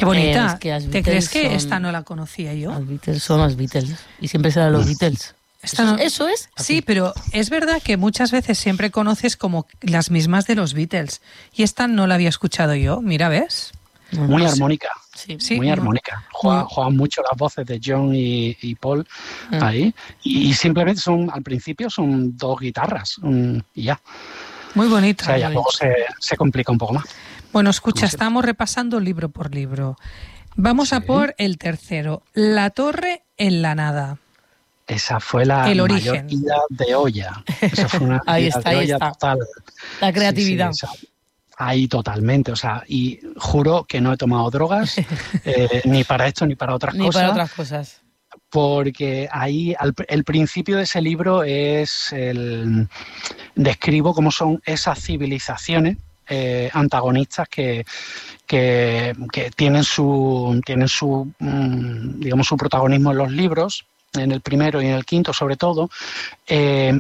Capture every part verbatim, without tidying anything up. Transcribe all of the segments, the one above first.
Qué bonita. Eh, es que ¿Te crees que son, esta no la conocía yo? Los Beatles son los Beatles. Y siempre serán los Beatles. Esta ¿Eso, no... ¿Eso es? Sí, pero es verdad que muchas veces siempre conoces como las mismas de los Beatles. Y esta no la había escuchado yo. Mira, ¿ves? Muy no, armónica. Sí, sí, muy armónica. Juegan, juegan mucho las voces de John y, y Paul mm. ahí. Y, y simplemente son, al principio, son dos guitarras. Um, y ya. Muy bonita. O sea, ya luego se, se complica un poco más. Bueno, escucha, estamos repasando libro por libro. Vamos sí. a por el tercero. La torre en la nada. Esa fue la el mayor origen. ida de olla. Esa fue una ahí ida está, de ahí olla está. total. La creatividad. Sí, sí, ahí totalmente. O sea, y juro que no he tomado drogas, eh, ni para esto ni para otras ni cosas. Ni para otras cosas. Porque ahí al, el principio de ese libro es el describo cómo son esas civilizaciones eh, antagonistas que, que, que tienen su tienen su mmm, digamos su protagonismo en los libros, en el primero y en el quinto sobre todo, eh,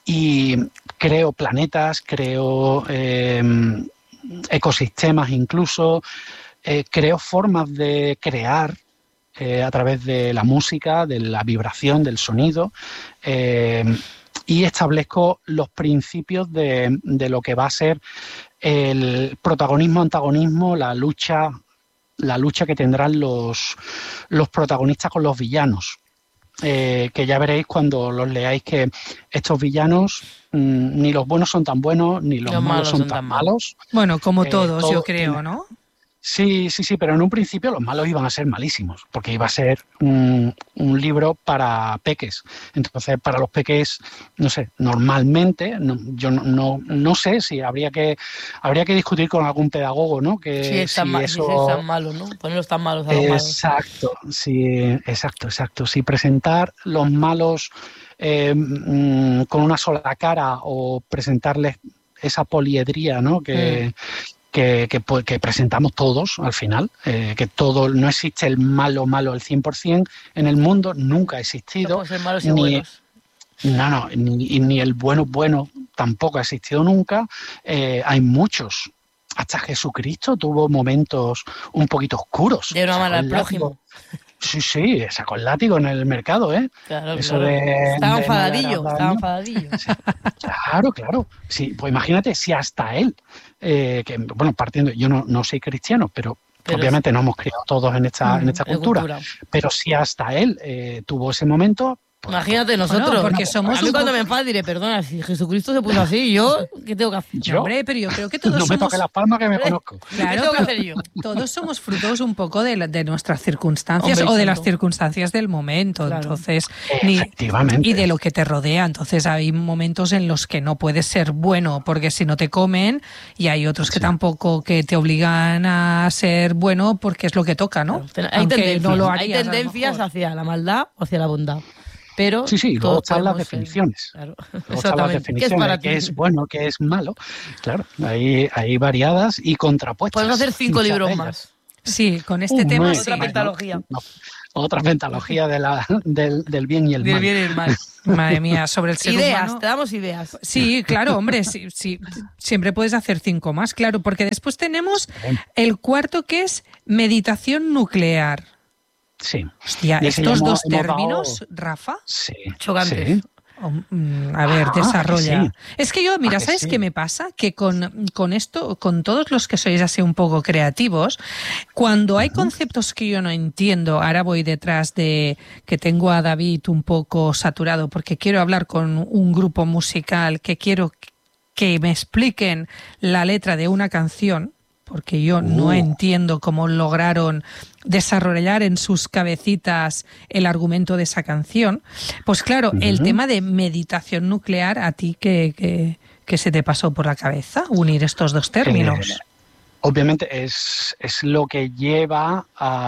y creo planetas, creo eh, ecosistemas incluso, eh, creo formas de crear Eh, a través de la música, de la vibración, del sonido, eh, y establezco los principios de, de lo que va a ser el protagonismo-antagonismo, la lucha, la lucha que tendrán los, los protagonistas con los villanos. Eh, que ya veréis cuando los leáis que estos villanos mmm, ni los buenos son tan buenos, ni los, los malos, malos son, son tan malos. Bueno, como eh, todos, todo yo creo, tiene... ¿no? Sí, sí, sí, pero en un principio los malos iban a ser malísimos, porque iba a ser un, un libro para peques. Entonces, para los peques, no sé, normalmente, no, yo no, no, no sé si habría que habría que discutir con algún pedagogo, ¿no? Que sí, es tan, si ma- eso... si es tan malo, ¿no? Ponerlos tan malos a los malos. Exacto, sí, exacto, exacto. Si presentar los malos eh, mmm, con una sola cara o presentarles esa poliedría, ¿no? Que... Mm. Que, que, que presentamos todos al final, eh, que todo no existe el malo malo al cien por ciento en el mundo, nunca ha existido. No ser malos y ni, buenos. No, no, ni, ni el bueno bueno tampoco ha existido nunca. Eh, hay muchos. Hasta Jesucristo tuvo momentos un poquito oscuros. De una mala al prójimo. Sí, sí, sacó el látigo en el mercado, ¿eh? Claro, Eso claro. De, estaba de enfadadillo, no estaba enfadadillo. Sí, claro, claro. Sí, pues imagínate si hasta él, eh, que bueno, partiendo, yo no, no soy cristiano, pero, pero obviamente sí. Nos hemos criado todos en esta, mm, en esta cultura, cultura, pero si hasta él eh, tuvo ese momento... Pues, imagínate nosotros, bueno, porque somos a mí un cuando poco... me enfado diré, perdona, si Jesucristo se puso así, ¿yo qué tengo que hacer? ¿Yo? Hombre, pero yo creo que todos no somos... me toque las palmas que me conozco. Claro, ¿Qué tengo que hacer yo? Todos somos frutos un poco de, la, de nuestras circunstancias Hombre, o de claro. las circunstancias del momento, Claro. entonces Efectivamente. Ni, y de lo que te rodea. Entonces hay momentos en los que no puedes ser bueno porque si no te comen, y hay otros que sí. tampoco que te obligan a ser bueno porque es lo que toca, ¿no? Claro. Hay Aunque tendencias, no lo hay harías, tendencias hacia la maldad o hacia la bondad. Pero sí, sí, luego están las definiciones. Ser, claro. Luego están las definiciones ¿Qué es, de qué es bueno, qué es malo. Claro, hay, hay variadas y contrapuestas. Podemos hacer cinco libros más. Sí, con este Un tema. mes, Sí. Otra pentalogía. No, no, otra pentalogía de la, del, del bien y el del mal. Del bien y el mal. Madre mía, sobre el ser ideas, humano. Te damos ideas. Sí, claro, hombre, sí, sí, siempre puedes hacer cinco más, claro, porque después tenemos el cuarto que es meditación nuclear. Sí. Hostia, estos dos términos, dado... Rafa, sí, chocantes. Sí. Oh, a ver, ah, desarrolla. Sí. Es que yo, mira, ah, que ¿sabes sí. qué me pasa? Que con, con esto, con todos los que sois así un poco creativos, cuando hay uh-huh. conceptos que yo no entiendo, ahora voy detrás de que tengo a David un poco saturado porque quiero hablar con un grupo musical, que quiero que me expliquen la letra de una canción, porque yo uh. no entiendo cómo lograron desarrollar en sus cabecitas el argumento de esa canción. Pues claro, uh-huh. el tema de meditación nuclear, ¿a ti qué, qué, qué se te pasó por la cabeza? Unir estos dos términos. Eh, obviamente es, es lo que lleva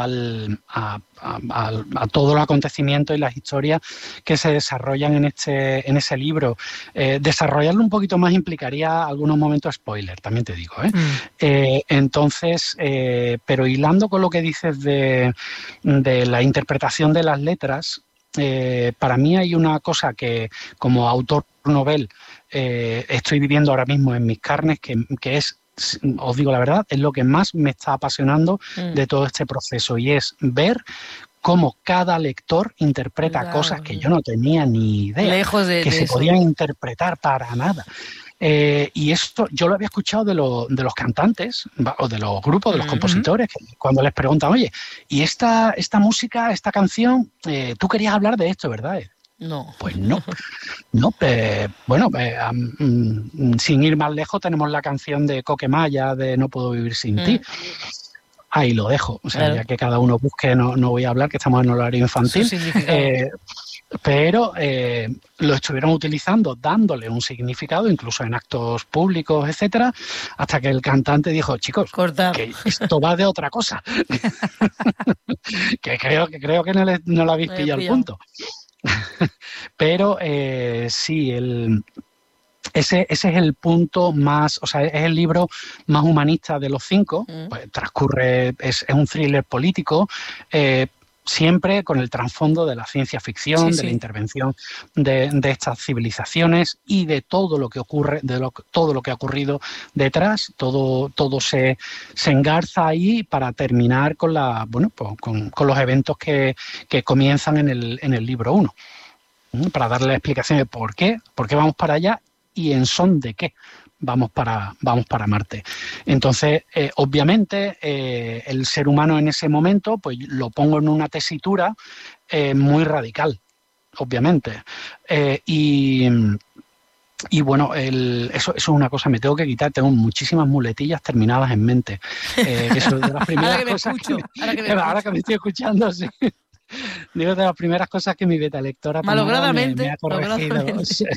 al, a, a, a, a todo el acontecimiento y las historias que se desarrollan en este en ese libro. Eh, desarrollarlo un poquito más implicaría algunos momentos spoiler, también te digo. ¿eh? Mm. Eh, entonces, eh, pero hilando con lo que dices de, de la interpretación de las letras, eh, para mí hay una cosa que como autor novel eh, estoy viviendo ahora mismo en mis carnes, que, que es os digo la verdad, es lo que más me está apasionando Mm. de todo este proceso, y es ver cómo cada lector interpreta Claro. cosas que yo no tenía ni idea Lejos de, que de se eso. podían interpretar para nada. Eh, y esto yo lo había escuchado de, lo, de los cantantes va, o de los grupos, de los Mm-hmm. compositores, que cuando les preguntan, oye, y esta, esta música, esta canción, eh, tú querías hablar de esto, ¿verdad? No. Pues no, no, eh, bueno, eh, um, sin ir más lejos tenemos la canción de Coquemaya de No puedo vivir sin Mm. ti. Ahí lo dejo, o sea, Claro. ya que cada uno busque, no, no voy a hablar, que estamos en horario infantil, Su significado. eh, pero eh, lo estuvieron utilizando, dándole un significado, incluso en actos públicos, etcétera, hasta que el cantante dijo, chicos, Corta. que esto va de otra cosa. que creo que creo que no, le, no lo habéis No he pillado el pillado. punto. Pero eh, sí, el, ese, ese es el punto más, o sea, es el libro más humanista de los cinco. Mm. Pues transcurre, es, es un thriller político, eh, siempre con el trasfondo de la ciencia ficción, Sí, de sí. la intervención de, de estas civilizaciones y de todo lo que ocurre, de lo, todo lo que ha ocurrido detrás. Todo, todo se, se engarza ahí para terminar con la, bueno, pues con, con los eventos que, que comienzan en el, en el libro uno. Para darle la explicación de por qué, por qué vamos para allá y en son de qué vamos para, vamos para Marte. Entonces, eh, obviamente, eh, el ser humano en ese momento, pues lo pongo en una tesitura eh, muy radical, obviamente. Eh, y, y bueno, el, eso, eso es una cosa, me tengo que quitar, tengo muchísimas muletillas terminadas en mente. Eh, eso es de las primeras Ahora que me cosas escucho, que, ahora que me ahora escucho. que me estoy escuchando, sí. Digo, de las primeras cosas que mi beta lectora Malogradamente, me, me ha corregido. malogradamente. Sí.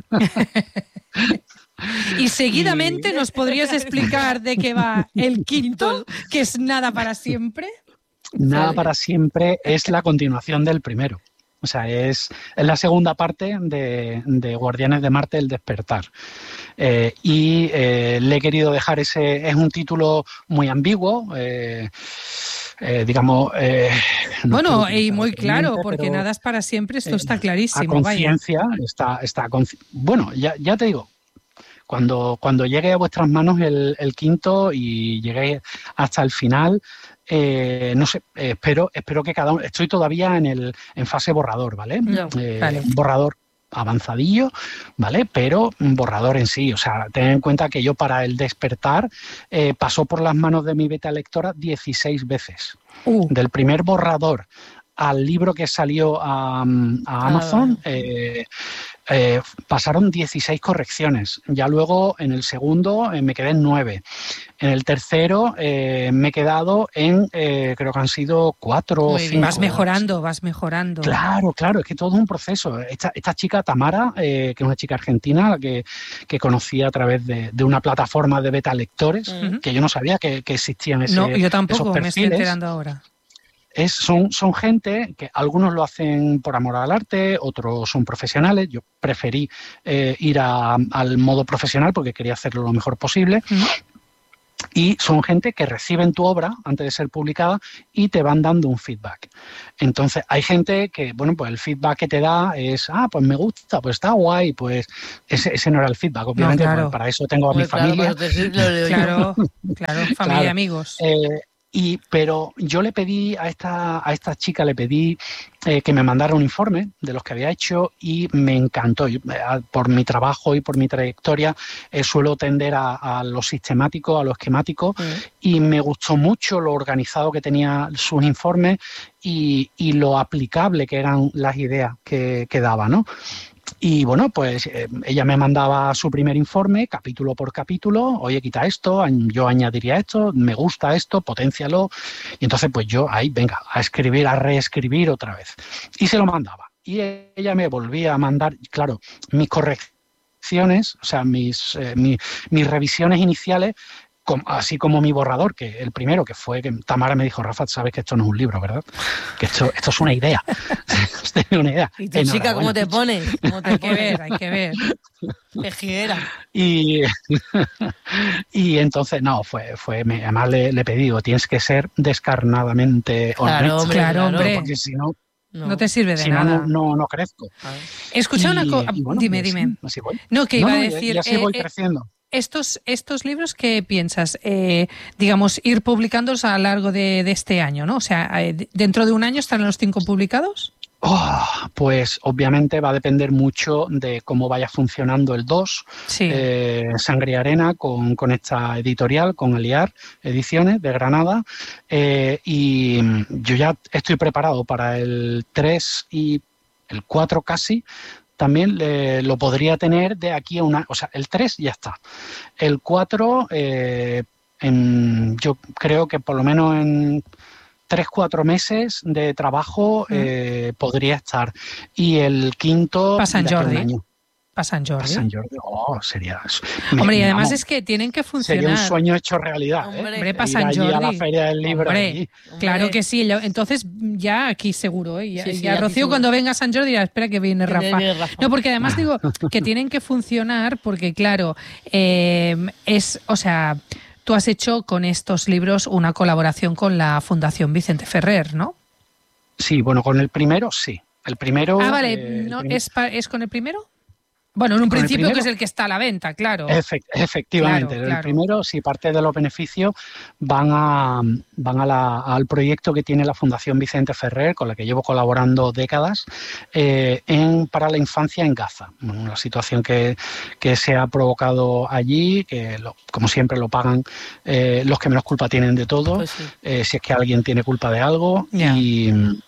Y seguidamente Y- nos podrías explicar de qué va el quinto, que es Nada para siempre. Nada Vale. para siempre es la continuación del primero. O sea, es, es la segunda parte de, de Guardianes de Marte, El Despertar. Eh, y eh, le he querido dejar ese... Es un título muy ambiguo, eh, eh, digamos... eh, no Bueno, quiero y utilizar muy otro claro, mente, porque pero, nada es para siempre, esto eh, está a clarísimo. Vaya. conciencia, está, está consci- bueno, ya, ya te digo, cuando, cuando llegue a vuestras manos el, el quinto y lleguéis hasta el final, eh, no sé, eh, espero, espero que cada uno, estoy todavía en el en fase borrador, ¿vale? Ya, Eh, vale. un borrador avanzadillo, ¿vale? Pero un borrador en sí, o sea, ten en cuenta que yo para El Despertar eh, pasó por las manos de mi beta lectora dieciséis veces. Uh, Del primer borrador al libro que salió a, a Amazon, Ah. eh, eh, pasaron dieciséis correcciones. Ya luego en el segundo eh, me quedé en nueve. En el tercero eh, me he quedado en, eh, creo que han sido cuatro o Muy bien. cinco. vas mejorando, vas mejorando. Claro, claro, es que todo es un proceso. Esta, esta chica, Tamara, eh, que es una chica argentina, la que, que conocí a través de, de una plataforma de beta lectores, Ujú. que yo no sabía que, que existían ese, No, yo esos tampoco, me estoy perfiles. enterando ahora. Es, son, son gente que algunos lo hacen por amor al arte, otros son profesionales. Yo preferí eh, ir a, al modo profesional porque quería hacerlo lo mejor posible. Ujú. Y son gente que reciben tu obra antes de ser publicada y te van dando un feedback. Entonces, hay gente que, bueno, pues el feedback que te da es, ah, pues me gusta, pues está guay, pues ese, ese no era el feedback. Obviamente, claro. pues para eso tengo a mi Hombre, claro, familia. pero te- lo leo yo. Claro, claro, familia Claro. y amigos. Eh, y, pero yo le pedí a esta, a esta chica, le pedí eh, que me mandara un informe de los que había hecho y me encantó. Yo, eh, por mi trabajo y por mi trayectoria eh, suelo tender a, a lo sistemático, a lo esquemático, Mm. y me gustó mucho lo organizado que tenía sus informes y, y lo aplicable que eran las ideas que, que daba, ¿no? Y bueno, pues eh, ella me mandaba su primer informe, capítulo por capítulo, oye, quita esto, yo añadiría esto, me gusta esto, potencialo. Y entonces pues yo ahí, venga, a escribir, a reescribir otra vez. Y se lo mandaba. Y ella me volvía a mandar, claro, mis correcciones, o sea, mis, eh, mi, mis revisiones iniciales, com, así como mi borrador, que el primero que fue que Tamara me dijo, Rafa, sabes que esto no es un libro, ¿verdad? Que esto, esto es una idea. Esto es una idea. ¿Y tu chica cómo te Enhorabuena. pones? ¿Cómo te Hay que pones? ver, hay que ver. Pejiguera. Y, y entonces, no, fue, fue me, además le, le pedí, digo, tienes que ser descarnadamente Claro, honesta, hombre, Claro, claro. hombre. porque si no, No. No te sirve de si no, nada. no, no, no crezco. A ver. Escucha una Y- cosa. y bueno, Dime, pues, dime. así voy. No, que No, iba no, a y- decir. y así eh, voy eh, creciendo. estos, estos libros, ¿qué piensas? Eh, digamos, ir publicándolos a lo largo de, de este año, ¿no? O sea, eh, ¿dentro de un año estarán los cinco publicados? Oh, pues obviamente va a depender mucho de cómo vaya funcionando el dos, sí. eh, Sangre y Arena, con, con esta editorial, con Eliar Ediciones de Granada. Eh, y yo ya estoy preparado para el tres y el cuatro casi. También eh, lo podría tener de aquí a una... O sea, el tres ya está. El cuatro, eh, en, yo creo que por lo menos en tres, cuatro meses de trabajo eh, podría estar. Y el quinto... Para San Jordi. Para San Jordi. Para San Jordi. Oh, sería... Hombre, me, y además vamos, es que tienen que funcionar. Sería un sueño hecho realidad. Hombre, ¿eh? Hombre para San Jordi. Ir a la Feria del Libro. Hombre, claro que sí. Entonces, ya aquí seguro. ¿eh? Ya, sí, sí, ya Rocío, seguro. Cuando venga a San Jordi, ya espera que viene Rafa. Que viene Rafa. No, porque además digo que tienen que funcionar, porque claro, eh, es, o sea... Tú has hecho con estos libros una colaboración con la Fundación Vicente Ferrer, ¿no? Sí, bueno, con el primero sí. El primero... Ah, vale, eh, ¿no? primer... ¿Es, ¿Es con el primero? Bueno, en un principio que es el que está a la venta, claro. Efect, efectivamente, claro, claro. El primero, si parte de los beneficios van a van a la, al proyecto que tiene la Fundación Vicente Ferrer, con la que llevo colaborando décadas, eh, en, para la infancia en Gaza. Una situación que, que se ha provocado allí, que lo, como siempre lo pagan eh, los que menos culpa tienen de todo, pues sí. eh, si es que alguien tiene culpa de algo. Yeah. Y,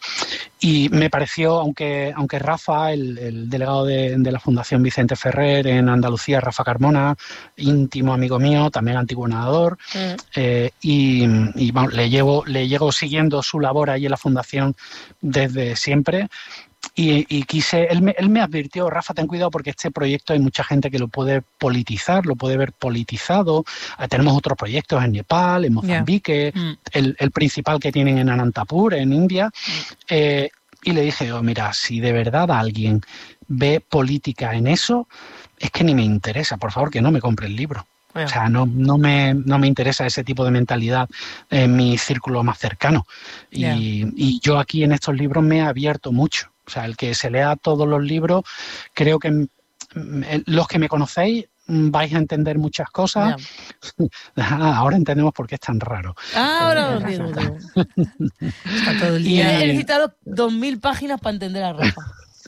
y me pareció, aunque, aunque Rafa, el, el delegado de, de la Fundación Vicente Vicente Ferrer en Andalucía, Rafa Carmona, íntimo amigo mío, también antiguo nadador, mm. eh, y, y bueno, le llevo, le llevo siguiendo su labor ahí en la Fundación desde siempre. Y, y quise, él me, él me advirtió, Rafa, ten cuidado porque este proyecto hay mucha gente que lo puede politizar, lo puede ver politizado. Eh, tenemos otros proyectos en Nepal, en Mozambique, yeah. mm. el, el principal que tienen en Anantapur, en India. Mm. Eh, y le dije, oh, mira, si de verdad alguien ve política en eso, es que ni me interesa, por favor, que no me compre el libro. Bueno. O sea, no, no, me, no me interesa ese tipo de mentalidad en mi círculo más cercano. Y, yeah. y yo aquí en estos libros me he abierto mucho. O sea, el que se lea todos los libros, creo que los que me conocéis vais a entender muchas cosas. Yeah. Ahora entendemos por qué es tan raro. Ah, ahora lo entiendo. Está todo el día. He necesitado dos mil páginas para entender a Rafa.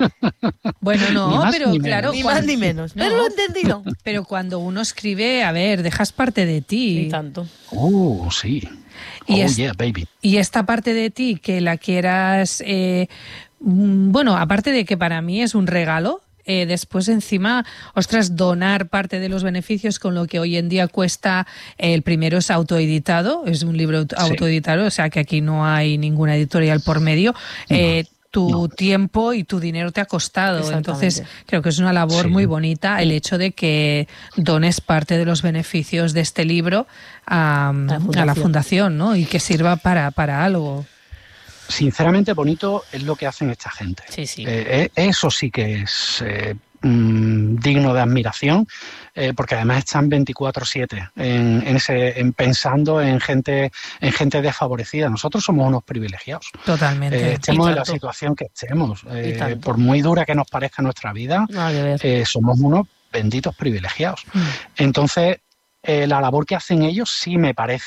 Bueno, no, más, pero ni claro, ni cuando, más ni menos. No, pero lo he entendido. Pero cuando uno escribe, a ver, dejas parte de ti. Y tanto. Oh, sí. Y oh, es, yeah, baby. Y esta parte de ti que la quieras, eh, bueno, aparte de que para mí es un regalo. Eh, después encima, ostras, donar parte de los beneficios con lo que hoy en día cuesta. Eh, el primero es autoeditado, es un libro autoeditado, sí. O sea que aquí no hay ninguna editorial por medio. Eh, no. Tu no. tiempo y tu dinero te ha costado. Entonces, creo que es una labor sí. muy bonita el hecho de que dones parte de los beneficios de este libro a, a la fundación, ¿no? Y que sirva para, para algo. Sinceramente, bonito es lo que hacen esta gente. Sí, sí. Eh, eso sí que es eh, mmm, digno de admiración, eh, porque además están veinticuatro siete en, en ese, en pensando en gente, en gente desfavorecida. Nosotros somos unos privilegiados. Totalmente. Eh, estemos en la situación que estemos. Eh, por muy dura que nos parezca nuestra vida, eh, somos unos benditos privilegiados. Mm. Entonces, Eh, la labor que hacen ellos sí me parece